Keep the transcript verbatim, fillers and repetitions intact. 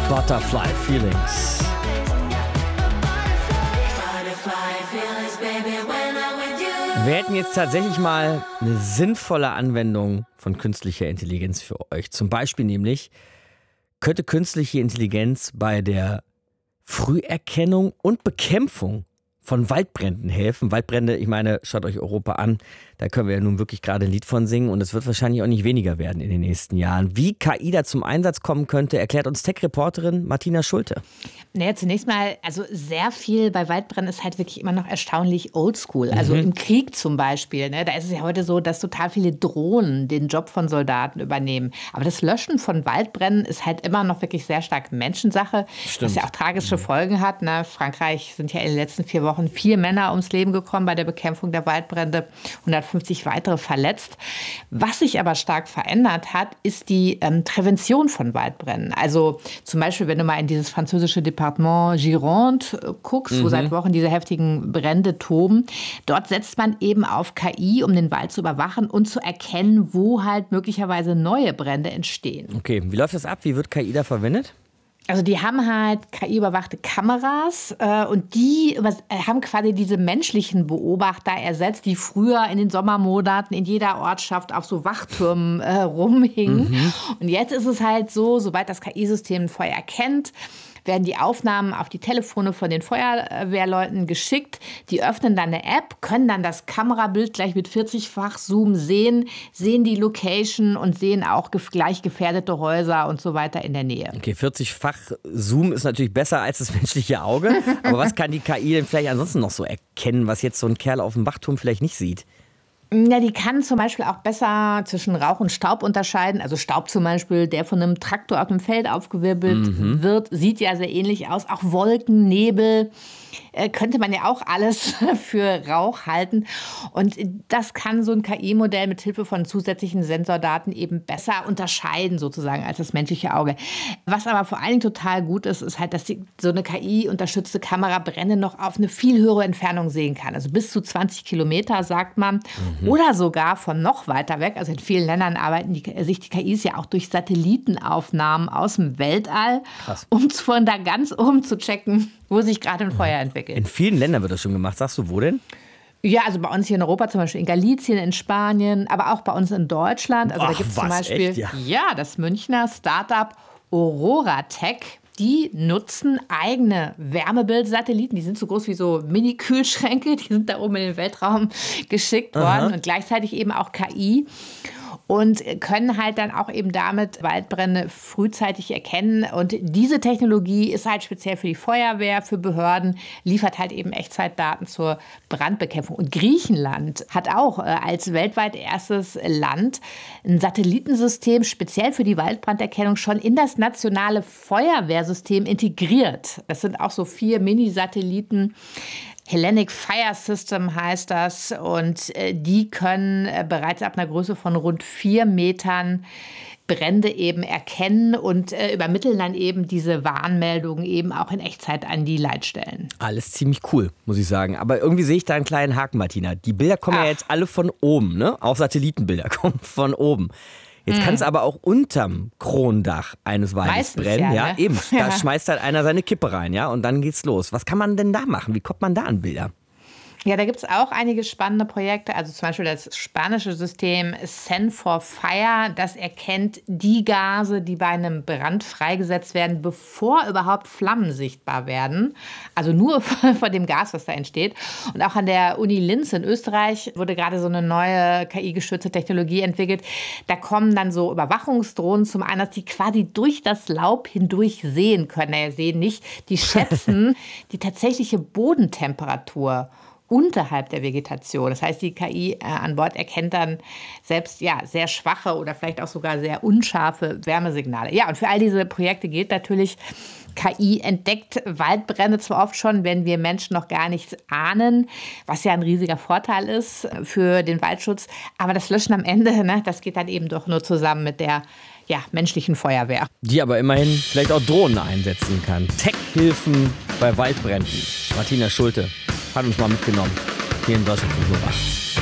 Butterfly Feelings. Wir hätten jetzt tatsächlich mal eine sinnvolle Anwendung von künstlicher Intelligenz für euch. Zum Beispiel nämlich könnte künstliche Intelligenz bei der Früherkennung und Bekämpfung von Waldbränden helfen. Waldbrände, ich meine, schaut euch Europa an, da können wir ja nun wirklich gerade ein Lied von singen und es wird wahrscheinlich auch nicht weniger werden in den nächsten Jahren. Wie K I da zum Einsatz kommen könnte, erklärt uns Tech-Reporterin Martina Schulte. Naja, zunächst mal, also sehr viel bei Waldbränden ist halt wirklich immer noch erstaunlich oldschool. Also mhm. im Krieg zum Beispiel, ne, da ist es ja heute so, dass total viele Drohnen den Job von Soldaten übernehmen. Aber das Löschen von Waldbränden ist halt immer noch wirklich sehr stark Menschensache, Stimmt. was ja auch tragische mhm. Folgen hat. Ne? Frankreich sind ja in den letzten vier Wochen vier Männer ums Leben gekommen bei der Bekämpfung der Waldbrände, hundertfünfzig weitere verletzt. Was sich aber stark verändert hat, ist die ähm, Prävention von Waldbränden. Also zum Beispiel, wenn du mal in dieses französische Departement Gironde äh, guckst, mhm. wo seit Wochen diese heftigen Brände toben, dort setzt man eben auf K I, um den Wald zu überwachen und zu erkennen, wo halt möglicherweise neue Brände entstehen. Okay, wie läuft das ab? Wie wird K I da verwendet? Also die haben halt K I-überwachte Kameras äh, und die über, äh, haben quasi diese menschlichen Beobachter ersetzt, die früher in den Sommermonaten in jeder Ortschaft auf so Wachtürmen äh, rumhingen. Mhm. Und jetzt ist es halt so, sobald das K I-System ein Feuer erkennt, werden die Aufnahmen auf die Telefone von den Feuerwehrleuten geschickt. Die öffnen dann eine App, können dann das Kamerabild gleich mit vierzigfach Zoom sehen, sehen die Location und sehen auch gleich gefährdete Häuser und so weiter in der Nähe. Okay, vierzigfach Zoom ist natürlich besser als das menschliche Auge. Aber was kann die K I denn vielleicht ansonsten noch so erkennen, was jetzt so ein Kerl auf dem Wachturm vielleicht nicht sieht? Ja, die kann zum Beispiel auch besser zwischen Rauch und Staub unterscheiden. Also Staub zum Beispiel, der von einem Traktor auf dem Feld aufgewirbelt mhm. wird, sieht ja sehr ähnlich aus. Auch Wolken, Nebel, äh, könnte man ja auch alles für Rauch halten. Und das kann so ein K I-Modell mit Hilfe von zusätzlichen Sensordaten eben besser unterscheiden sozusagen als das menschliche Auge. Was aber vor allen Dingen total gut ist, ist halt, dass die, so eine K I-unterstützte Kamera Brände noch auf eine viel höhere Entfernung sehen kann. Also bis zu zwanzig Kilometer, sagt man. Mhm. Oder sogar von noch weiter weg. Also in vielen Ländern arbeiten die, sich die K Is ja auch durch Satellitenaufnahmen aus dem Weltall, Krass. um von da ganz oben zu checken, wo sich gerade ein Feuer entwickelt. In vielen Ländern wird das schon gemacht. Sagst du, wo denn? Ja, also bei uns hier in Europa, zum Beispiel in Galicien, in Spanien, aber auch bei uns in Deutschland. Also Ach, da gibt es was, zum Beispiel echt, ja? ja, das Münchner Startup Aurora Tech. Die nutzen eigene Wärmebildsatelliten. Die sind so groß wie so Mini-Kühlschränke. Die sind da oben in den Weltraum geschickt worden. Aha. Und gleichzeitig eben auch K I. Und können halt dann auch eben damit Waldbrände frühzeitig erkennen. Und diese Technologie ist halt speziell für die Feuerwehr, für Behörden, liefert halt eben Echtzeitdaten zur Brandbekämpfung. Und Griechenland hat auch äh, als weltweit erstes Land ein Satellitensystem speziell für die Waldbranderkennung schon in das nationale Feuerwehrsystem integriert. Das sind auch so vier Mini-Satelliten. Hellenic Fire System heißt das und äh, die können äh, bereits ab einer Größe von rund vier Metern Brände eben erkennen und äh, übermitteln dann eben diese Warnmeldungen eben auch in Echtzeit an die Leitstellen. Alles ziemlich cool, muss ich sagen. Aber irgendwie sehe ich da einen kleinen Haken, Martina. Die Bilder kommen Ach. ja jetzt alle von oben, ne? Auch Satellitenbilder kommen von oben. Jetzt kann es aber auch unterm Kronendach eines Waldes Meistens brennen. Ja, ja, ne? eben. Da ja. schmeißt halt einer seine Kippe rein, ja, und dann geht's los. Was kann man denn da machen? Wie kommt man da an Bilder? Ja, da gibt es auch einige spannende Projekte. Also zum Beispiel das spanische System Sen for Fire. Das erkennt die Gase, die bei einem Brand freigesetzt werden, bevor überhaupt Flammen sichtbar werden. Also nur vor dem Gas, was da entsteht. Und auch an der Uni Linz in Österreich wurde gerade so eine neue K I-gestützte Technologie entwickelt. Da kommen dann so Überwachungsdrohnen zum Einsatz, die quasi durch das Laub hindurch sehen können. Naja, sehen nicht. Die schätzen die tatsächliche Bodentemperatur unterhalb der Vegetation. Das heißt, die K I äh, an Bord erkennt dann selbst ja, sehr schwache oder vielleicht auch sogar sehr unscharfe Wärmesignale. Ja, und für all diese Projekte gilt natürlich, K I entdeckt Waldbrände zwar oft schon, wenn wir Menschen noch gar nichts ahnen, was ja ein riesiger Vorteil ist für den Waldschutz. Aber das Löschen am Ende, ne, das geht dann eben doch nur zusammen mit der ja, menschlichen Feuerwehr. Die aber immerhin vielleicht auch Drohnen einsetzen kann. Tech-Hilfen bei Waldbränden. Martina Schulte hat uns mal mitgenommen hier in Deutschland.